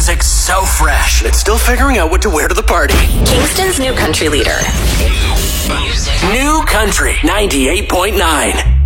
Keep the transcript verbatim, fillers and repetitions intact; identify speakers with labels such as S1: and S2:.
S1: music so fresh. It's still figuring out what to wear to the party.
S2: Kingston's new country leader.
S1: New Country ninety-eight point nine.